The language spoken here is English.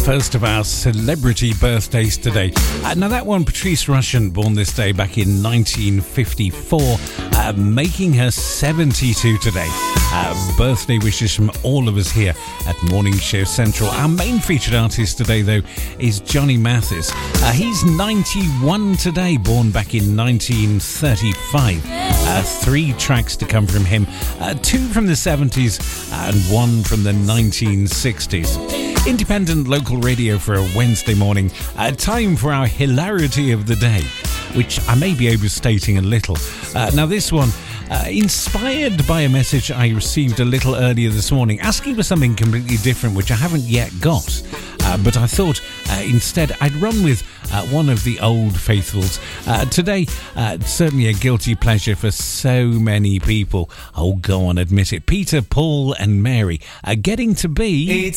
First of our celebrity birthdays today. Now that one, Patrice Rushen, born this day back in 1954, making her 72 today. Birthday wishes from all of us here at Morning Show Central. Our main featured artist today, though, is Johnny Mathis. He's 91 today, born back in 1935. 3 tracks to come from him, 2 from the 70s and 1 from the 1960s. Independent local radio for a Wednesday morning. Time for our hilarity of the day, which I may be overstating a little. Now this one, inspired by a message I received a little earlier this morning, asking for something completely different, which I haven't yet got. But I thought instead I'd run with one of the old faithfuls. Today, certainly a guilty pleasure for so many people. Oh, go on, admit it. Peter, Paul and Mary are getting to be...